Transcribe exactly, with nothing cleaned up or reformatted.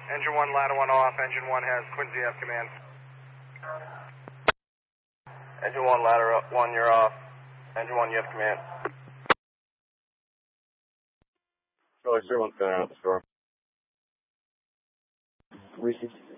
Engine one, ladder one off. Engine one has Quincy F command. Engine one, ladder one, you're off. Engine one, you have command. Charlie, three one, center out the store. Receive.